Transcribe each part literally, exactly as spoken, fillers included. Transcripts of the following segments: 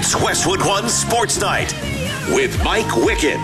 It's Westwood One Sports Night with Mike Wickett.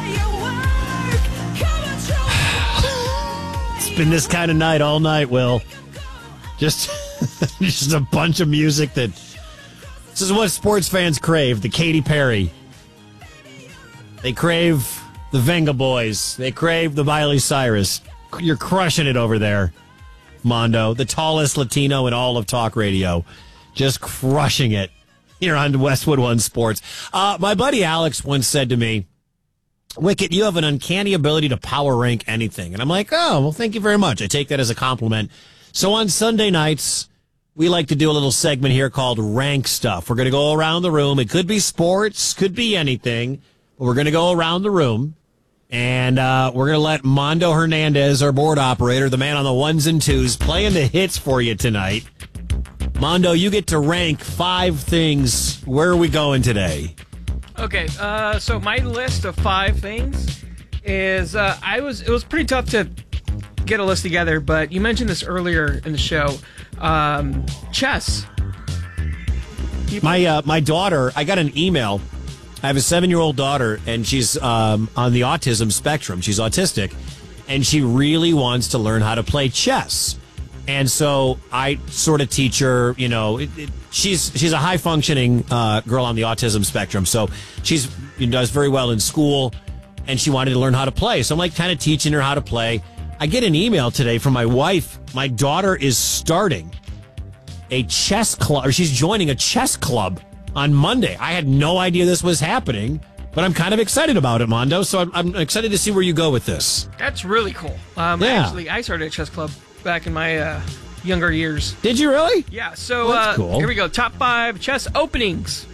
It's been this kind of night all night, Will. Just, just a bunch of music that... This is what sports fans crave, the Katy Perry. They crave the Venga Boys. They crave the Miley Cyrus. You're crushing it over there, Mondo. The tallest Latino in all of talk radio. Just crushing it here on Westwood One Sports. Uh, my buddy Alex once said to me, Wickett, you have an uncanny ability to power rank anything. And I'm like, oh, well, thank you very much. I take that as a compliment. So on Sunday nights, we like to do a little segment here called Rank Stuff. We're going to go around the room. It could be sports, could be anything. But we're going to go around the room. And uh, we're going to let Mondo Hernandez, our board operator, the man on the ones and twos, playing the hits for you tonight. Mondo, you get to rank five things. Where are we going today? Okay, uh, so my list of five things is uh, I was it was pretty tough to get a list together, but you mentioned this earlier in the show. Um, chess. My uh, my daughter, I got an email. I have a seven-year-old daughter, and she's um, on the autism spectrum. She's autistic, and she really wants to learn how to play chess. And so I sort of teach her, you know, it, it, she's she's a high-functioning uh, girl on the autism spectrum. So she's you know, does very well in school, and she wanted to learn how to play. So I'm like kind of teaching her how to play. I get an email today from my wife. My daughter is starting a chess club, or she's joining a chess club on Monday. I had no idea this was happening, but I'm kind of excited about it, Mondo. So I'm, I'm excited to see where you go with this. That's really cool. Um, Yeah. Actually, I started a chess club back in my uh, younger years. Did you really? Yeah, so Well, that's uh, cool. here we go. Top five chess openings.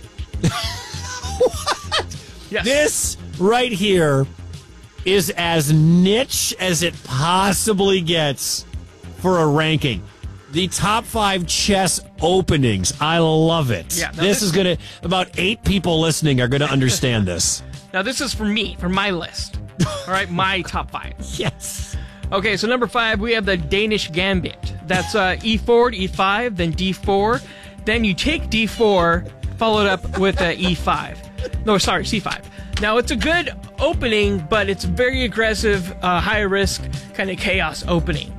What? Yes. This right here is as niche as it possibly gets for a ranking. The top five chess openings. I love it. Yeah, this, no, this- is going to, about eight people listening are going to understand this. Now, this is for me, for my list. All right, my top five. Yes. Okay, so number five, we have the Danish Gambit. That's uh, e four to e five, then d four. Then you take d four, followed up with uh, e five. No, sorry, c five. Now, it's a good opening, but it's very aggressive, uh, high risk, kind of chaos opening.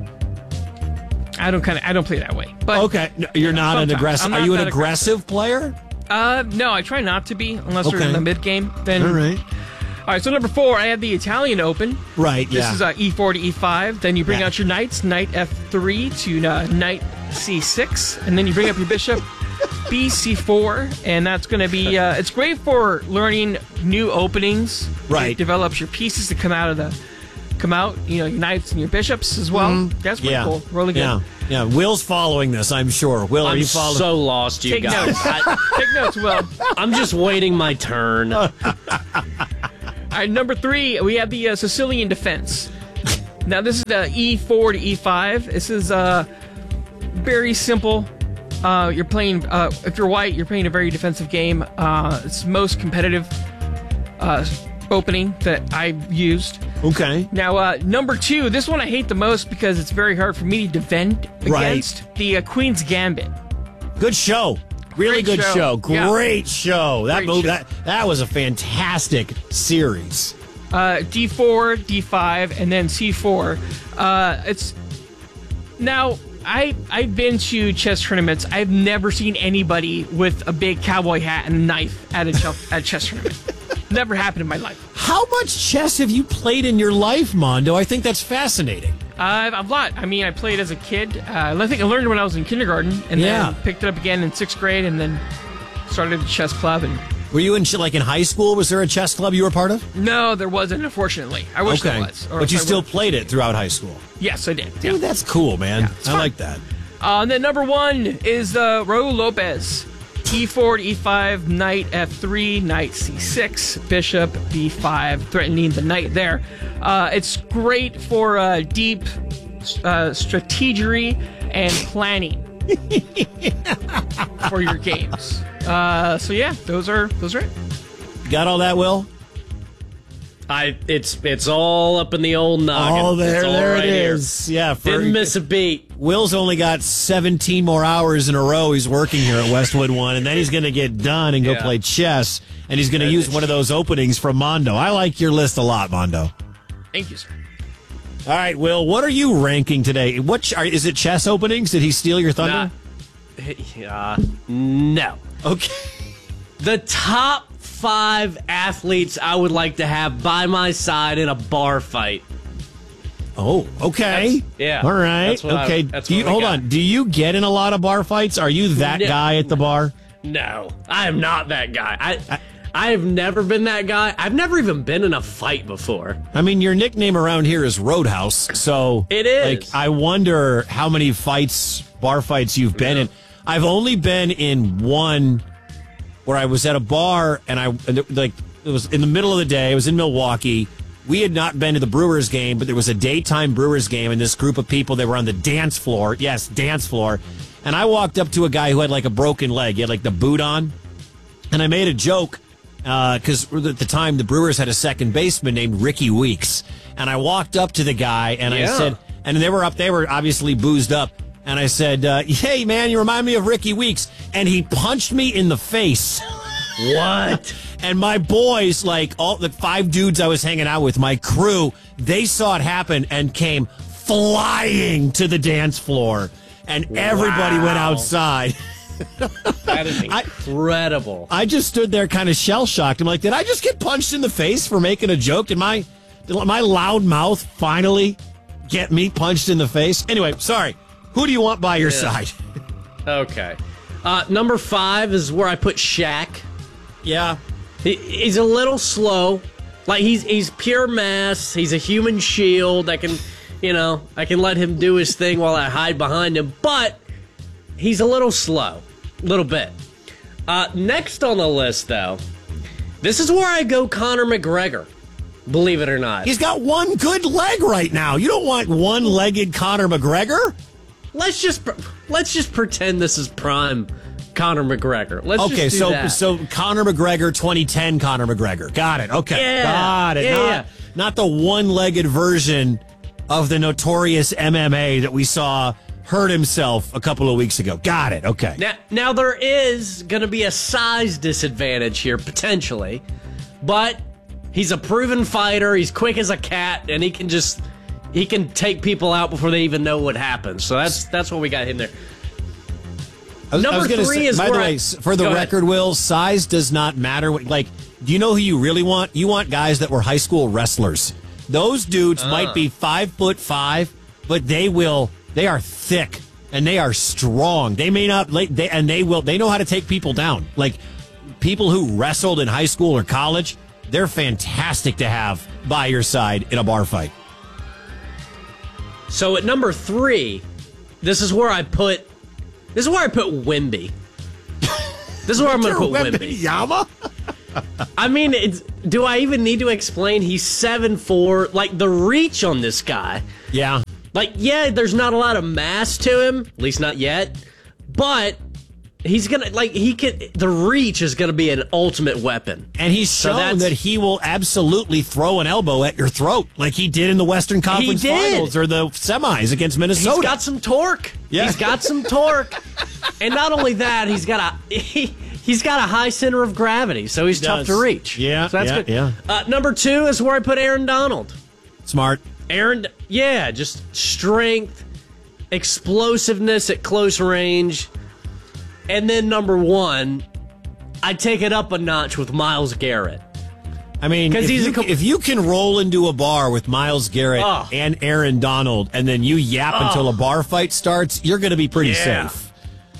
I don't kind of I don't play that way. But Okay, no, you're not an sometimes. aggressive. I'm Are not you an that aggressive player? Uh, no, I try not to be unless we're Okay. in the mid game. Then All right. All right, so number four, I have the Italian Open. Right, This yeah. is uh, e four to e five. Then you bring Yeah. out your knights, knight f three to uh, knight c six. And then you bring up your bishop, b c four. And that's going to be, uh, it's great for learning new openings. Right. It develops your pieces to come out of the, come out, you know, your knights and your bishops as well. That's pretty Yeah. cool. Really good. Yeah. Yeah. Will's following this, I'm sure. Will, are I'm you following? so lost, you Take guys. notes. I, Take notes, Will. I'm just waiting my turn. All right, number three, we have the uh, Sicilian defense. Now, this is the e four to e five. This is uh, very simple. Uh, you're playing, uh, if you're white, you're playing a very defensive game. Uh, it's the most competitive uh, opening that I've used. Okay. Now, uh, number two, this one I hate the most because it's very hard for me to defend Right. against the uh, Queen's Gambit. Good show. Really Great good show. show. Yeah. Great show. That Great movie, show. that that was a fantastic series. Uh, d four, d five, and then c four. Uh, it's now I I've been to chess tournaments. I've never seen anybody with a big cowboy hat and a knife at a ch- at a chess tournament. Never happened in my life. How much chess have you played in your life, Mondo? I think that's fascinating. Uh, a lot. I mean, I played as a kid. Uh, I think I learned when I was in kindergarten, and Yeah. then picked it up again in sixth grade, and then started a chess club. And Were you in like in high school? Was there a chess club you were part of? no, there wasn't. Unfortunately, I wish there was. Or But you if I still would've- played it throughout high school. Yes, I did. Yeah. Dude, that's cool, man. it's I fun. like that. Uh, and then number one is uh, Raul Lopez. e four to e five, knight f three, knight c six, bishop b five, threatening the knight there. Uh, it's great for uh, deep uh, strategy and planning for your games. Uh, so yeah, those are those are it. Got all that, Will? I it's it's all up in the old noggin. Oh, there, It's all there right it here. is. Yeah, for, Didn't miss a beat. Will's only got seventeen more hours in a row he's working here at Westwood One, and then he's going to get done and go Yeah. play chess, and he's going to use one of those openings from Mondo. I like your list a lot, Mondo. Thank you, sir. All right, Will, what are you ranking today? What ch- are, is it chess openings? Did he steal your thunder? Nah. Uh, no. Okay. The top five athletes I would like to have by my side in a bar fight. Oh, okay. That's- yeah. All right. That's what I- okay. that's Do you, what we hold got. on. Do you get in a lot of bar fights? Are you that No. guy at the bar? No, I am not that guy. I I have never been that guy. I've never even been in a fight before. I mean, your nickname around here is Roadhouse, so It is. Like, I wonder how many fights, bar fights, you've been Yeah. in. I've only been in one where I was at a bar and I and it, like it was in the middle of the day. It was in Milwaukee. We had not been to the Brewers game, but there was a daytime Brewers game, and this group of people, they were on the dance floor. Yes, dance floor. And I walked up to a guy who had like a broken leg. He had like the boot on, and I made a joke. Because uh, at the time, the Brewers had a second baseman named Ricky Weeks. And I walked up to the guy and I Yeah. said, and they were up, they were obviously boozed up. And I said, uh, hey, man, you remind me of Ricky Weeks. And he punched me in the face. What? And my boys, like all the five dudes I was hanging out with, my crew, they saw it happen and came flying to the dance floor. And everybody Wow. went outside. That is incredible. I just stood there kind of shell-shocked. I'm like, did I just get punched in the face for making a joke? Did my, did my loud mouth finally get me punched in the face? Anyway, sorry. Who do you want by your Yeah. side? Okay. Uh, number five is where I put Shaq. Yeah. He, he's a little slow. Like, he's he's pure mass. He's a human shield. I can, you know, I can let him do his thing while I hide behind him. But he's a little slow. A little bit. Uh, next on the list, though, this is where I go Conor McGregor. Believe it or not. He's got one good leg right now. You don't want one-legged Conor McGregor? Let's just pr- let's just pretend this is prime Conor McGregor. Let's Okay, just do so that. so Conor McGregor, twenty ten Conor McGregor. Got it. Okay. Yeah, Got it. yeah, not, yeah. not the one-legged version of the notorious M M A that we saw hurt himself a couple of weeks ago. Got it. Okay. Now, now there is going to be a size disadvantage here, potentially. But he's a proven fighter. He's quick as a cat, and he can just he can take people out before they even know what happened. So that's that's what we got in there. I was, I Number was gonna three say, is by the where way, I- s- for the Go ahead. record, Will, size does not matter. Like, do you know who you really want? You want guys that were high school wrestlers. Those dudes Ah. might be five foot five, but they will. They are thick and they are strong. They may not. Like, they and they will. They know how to take people down. Like people who wrestled in high school or college. They're fantastic to have by your side in a bar fight. So at number three, this is where I put this is where I put Wimby. This is where I'm going to put Wimby. Yama? I mean, it's, do I even need to explain? He's seven foot four. Like, the reach on this guy. Yeah. Like, yeah, there's not a lot of mass to him, at least not yet. But he's going to, like, he can, the reach is going to be an ultimate weapon. And he's So shown that's- that he will absolutely throw an elbow at your throat, like he did in the Western Conference did. Finals or the semis against Minnesota. He's got some torque. Yeah. He's got some torque. And not only that, he's got a he, he's got a high center of gravity, so he's He tough does. to reach. Yeah, so that's yeah, good. yeah. Uh, number two is where I put Aaron Donald. Smart. Aaron, yeah, just strength, explosiveness at close range. And then number one, I take it up a notch with Myles Garrett. I mean, 'Cause if, he's you, a com- if you can roll into a bar with Myles Garrett Oh. and Aaron Donald, and then you yap until a bar fight starts, you're going to be pretty Yeah. safe.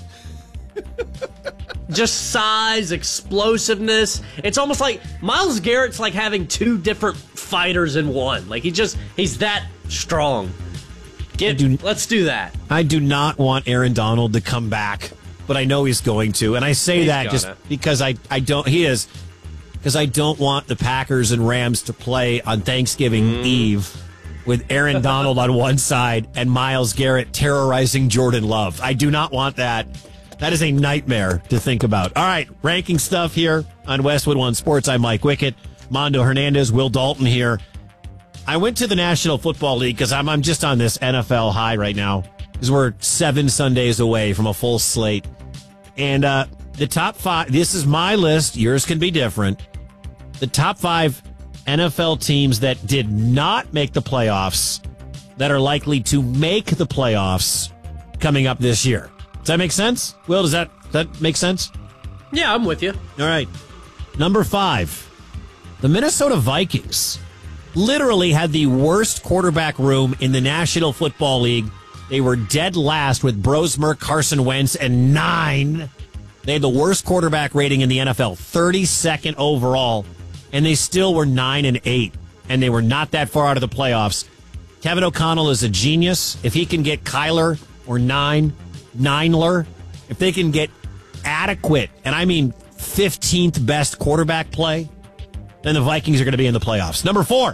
Just size, explosiveness. It's almost like Myles Garrett's like having two different fighters in one. Like he just he's that strong. Get, do- let's do that. I do not want Aaron Donald to come back, but I know he's going to. And I say He's that just gonna. because I, I don't, he is, because I don't want the Packers and Rams to play on Thanksgiving Mm. Eve with Aaron Donald on one side and Myles Garrett terrorizing Jordan Love. I do not want that. That is a nightmare to think about. All right, ranking stuff here on Westwood One Sports. I'm Mike Wickett. Mondo Hernandez, Will Dalton here. I went to the National Football League because I'm, I'm just on this N F L high right now because we're seven Sundays away from a full slate. And uh, the top five, this is my list. Yours can be different. The top five N F L teams that did not make the playoffs that are likely to make the playoffs coming up this year. Does that make sense? Will, does that, does that make sense? Yeah, I'm with you. All right. Number five, the Minnesota Vikings literally had the worst quarterback room in the National Football League. They were dead last with Brosmer, Carson Wentz, and nine. They had the worst quarterback rating in the N F L, thirty-second overall, and they still were nine and eight, and they were not that far out of the playoffs. Kevin O'Connell is a genius. If he can get Kyler or nine, Ninler, if they can get adequate, and I mean fifteenth best quarterback play, then the Vikings are going to be in the playoffs. Number four,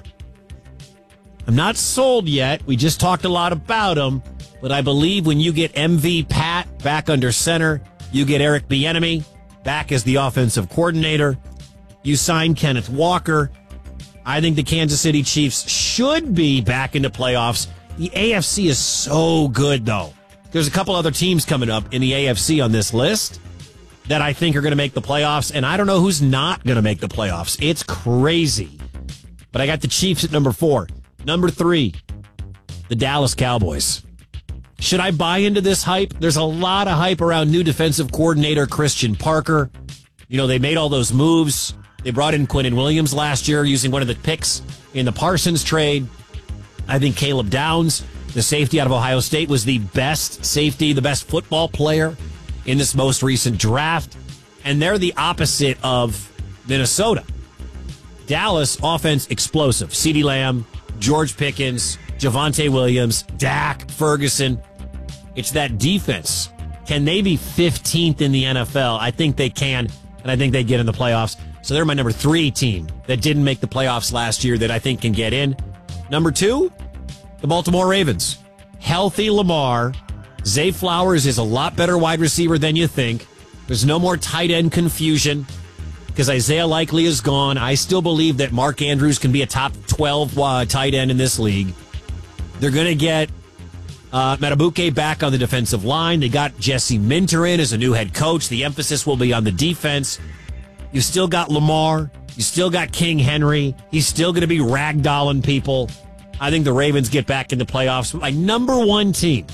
I'm not sold yet. We just talked a lot about him, but I believe when you get M V Pat back under center, you get Eric Bieniemy back as the offensive coordinator, you sign Kenneth Walker, I think the Kansas City Chiefs should be back into playoffs. The A F C is so good, though. There's a couple other teams coming up in the A F C on this list that I think are going to make the playoffs, and I don't know who's not going to make the playoffs. It's crazy. But I got the Chiefs at number four. Number three, the Dallas Cowboys. Should I buy into this hype? There's a lot of hype around new defensive coordinator Christian Parker. You know, they made all those moves. They brought in Quinnen Williams last year using one of the picks in the Parsons trade. I think Caleb Downs, the safety out of Ohio State, was the best safety, the best football player in this most recent draft. And they're the opposite of Minnesota. Dallas, offense explosive. CeeDee Lamb, George Pickens, Javonte Williams, Dak, Ferguson. It's that defense. Can they be fifteenth in the N F L? I think they can, and I think they get in the playoffs. So they're my number three team that didn't make the playoffs last year that I think can get in. Number two, the Baltimore Ravens. Healthy Lamar. Zay Flowers is a lot better wide receiver than you think. There's no more tight end confusion because Isaiah Likely is gone. I still believe that Mark Andrews can be a top twelve uh, tight end in this league. They're going to get uh, Matabuke back on the defensive line. They got Jesse Minter in as a new head coach. The emphasis will be on the defense. You still got Lamar. You still got King Henry. He's still going to be ragdolling people. I think the Ravens get back in the playoffs. My number one team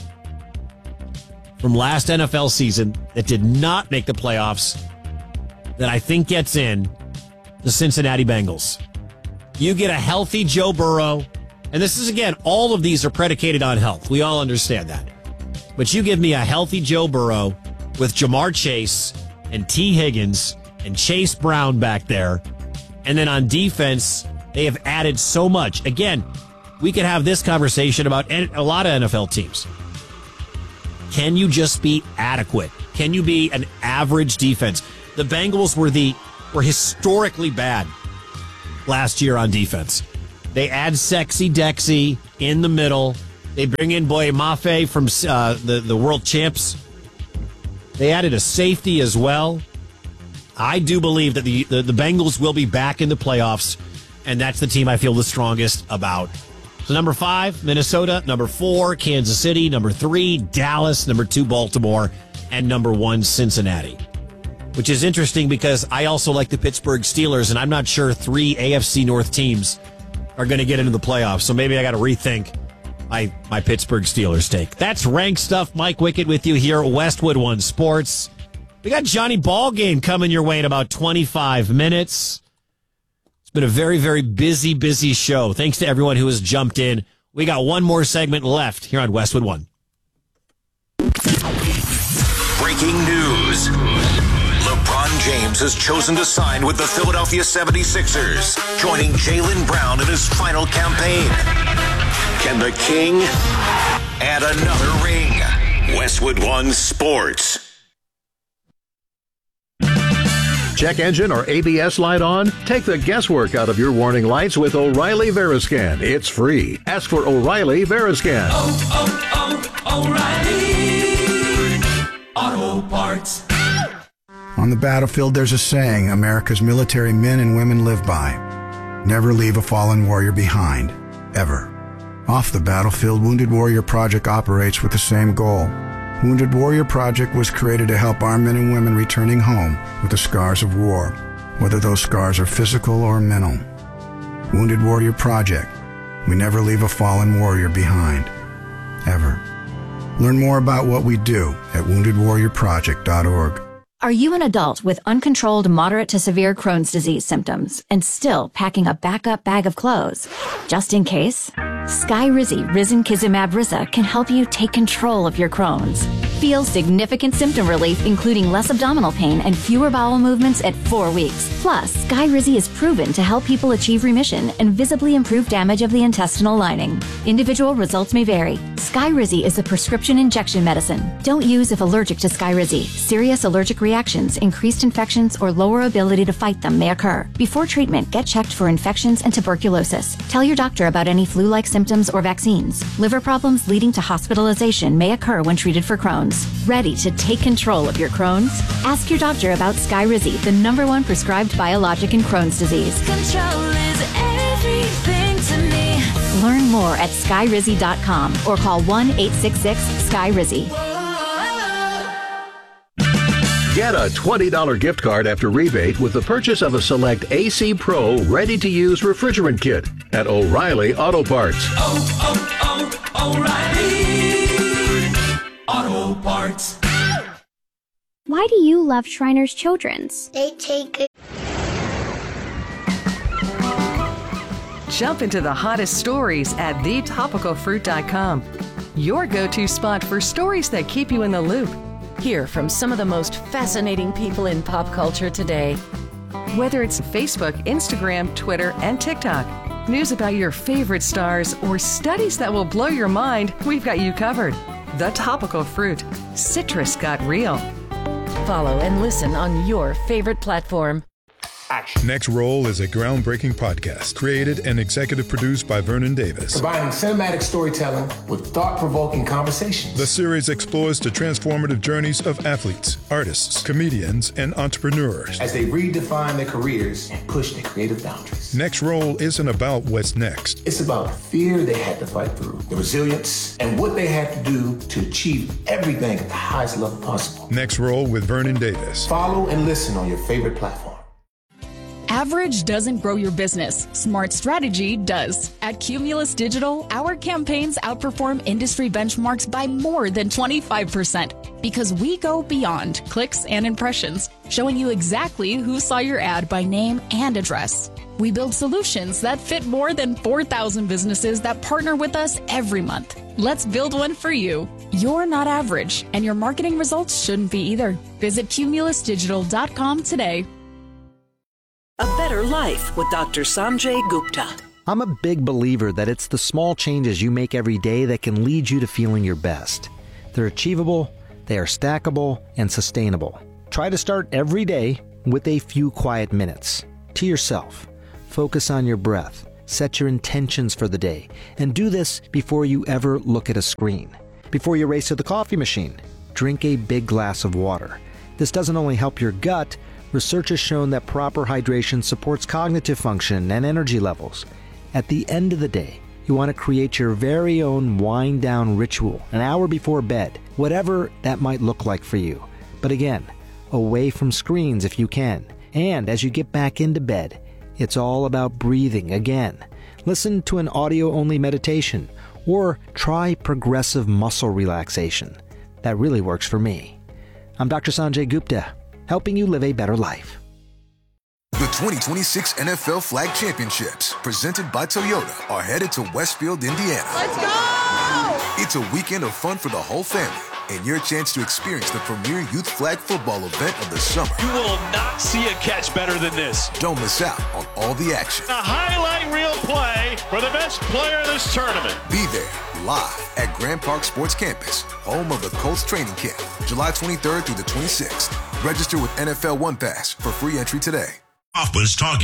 from last N F L season that did not make the playoffs that I think gets in, the Cincinnati Bengals. You get a healthy Joe Burrow, and this is, again, all of these are predicated on health. We all understand that. But you give me a healthy Joe Burrow with Jamar Chase and T. Higgins and Chase Brown back there. And then on defense, they have added so much. Again, we could have this conversation about a lot of N F L teams. Can you just be adequate? Can you be an average defense? The Bengals were the were historically bad last year on defense. They add Sexy Dexy in the middle. They bring in Boye Mafe from uh, the, the world champs. They added a safety as well. I do believe that the, the, the Bengals will be back in the playoffs, and that's the team I feel the strongest about. So number five, Minnesota. Number four, Kansas City. Number three, Dallas. Number two, Baltimore. And number one, Cincinnati. Which is interesting because I also like the Pittsburgh Steelers, and I'm not sure three A F C North teams are going to get into the playoffs. So maybe I got to rethink my, my Pittsburgh Steelers take. That's Rank Stuff. Mike Wickett with you here at Westwood One Sports. We got Johnny Ballgame coming your way in about twenty-five minutes. It's been a very, very busy, busy show. Thanks to everyone who has jumped in. We got one more segment left here on Westwood One. Breaking news. LeBron James has chosen to sign with the Philadelphia seventy-sixers, joining Jaylen Brown in his final campaign. Can the King add another ring? Westwood One Sports. Check engine or A B S light on? Take the guesswork out of your warning lights with O'Reilly Veriscan. It's free. Ask for O'Reilly Veriscan. Oh, oh, oh, O'Reilly Auto Parts. On the battlefield, there's a saying America's military men and women live by. Never leave a fallen warrior behind, ever. Off the battlefield, Wounded Warrior Project operates with the same goal. Wounded Warrior Project was created to help our men and women returning home with the scars of war, whether those scars are physical or mental. Wounded Warrior Project. We never leave a fallen warrior behind, ever. Learn more about what we do at wounded warrior project dot org. Are you an adult with uncontrolled moderate to severe Crohn's disease symptoms and still packing a backup bag of clothes? Just in case, Skyrizi Risankizumab Risa can help you take control of your Crohn's. Feel significant symptom relief, including less abdominal pain and fewer bowel movements at four weeks. Plus, Skyrizi is proven to help people achieve remission and visibly improve damage of the intestinal lining. Individual results may vary. Skyrizi is a prescription injection medicine. Don't use if allergic to Skyrizi. Serious allergic reactions, increased infections, or lower ability to fight them may occur. Before treatment, get checked for infections and tuberculosis. Tell your doctor about any flu-like symptoms or vaccines. Liver problems leading to hospitalization may occur when treated for Crohn's. Ready to take control of your Crohn's? Ask your doctor about Skyrizi, the number one prescribed biologic in Crohn's disease. Control is everything to me. Learn more at skyrizi dot com or call one eight six six Skyrizi. Get a twenty dollars gift card after rebate with the purchase of a select A C Pro ready-to-use refrigerant kit at O'Reilly Auto Parts. Oh, oh, oh, O'Reilly Auto Parts. Why do you love Shriners Children's? They take it. Jump into the hottest stories at the topical fruit dot com. Your go-to spot for stories that keep you in the loop. Hear from some of the most fascinating people in pop culture today. Whether it's Facebook, Instagram, Twitter, and TikTok, news about your favorite stars, or studies that will blow your mind, we've got you covered. The Topical Fruit. Citrus got real. Follow and listen on your favorite platform. Action. Next Roll is a groundbreaking podcast created and executive produced by Vernon Davis. Combining cinematic storytelling with thought-provoking conversations. The series explores the transformative journeys of athletes, artists, comedians, and entrepreneurs as they redefine their careers and push their creative boundaries. Next Roll isn't about what's next. It's about the fear they had to fight through, the resilience, and what they had to do to achieve everything at the highest level possible. Next Roll with Vernon Davis. Follow and listen on your favorite platform. Average doesn't grow your business. Smart strategy does. At Cumulus Digital, our campaigns outperform industry benchmarks by more than twenty-five percent because we go beyond clicks and impressions, showing you exactly who saw your ad by name and address. We build solutions that fit more than four thousand businesses that partner with us every month. Let's build one for you. You're not average, and your marketing results shouldn't be either. Visit cumulus digital dot com today. A Better Life with Doctor Sanjay Gupta. I'm a big believer that it's the small changes you make every day that can lead you to feeling your best. They're achievable, they are stackable, and sustainable. Try to start every day with a few quiet minutes. To yourself. Focus on your breath. Set your intentions for the day. And do this before you ever look at a screen. Before you race to the coffee machine, drink a big glass of water. This doesn't only help your gut. Research has shown that proper hydration supports cognitive function and energy levels. At the end of the day, you want to create your very own wind-down ritual an hour before bed, whatever that might look like for you. But again, away from screens if you can. And as you get back into bed, it's all about breathing again. Listen to an audio-only meditation or try progressive muscle relaxation. That really works for me. I'm Doctor Sanjay Gupta, helping you live a better life. The twenty twenty-six N F L Flag Championships, presented by Toyota, are headed to Westfield, Indiana. Let's go! It's a weekend of fun for the whole family and your chance to experience the premier youth flag football event of the summer. You will not see a catch better than this. Don't miss out on all the action. A highlight reel play for the best player of this tournament. Be there live at Grand Park Sports Campus, home of the Colts training camp, July twenty-third through the twenty-sixth. Register with N F L One Pass for free entry today. Hoffman's talking.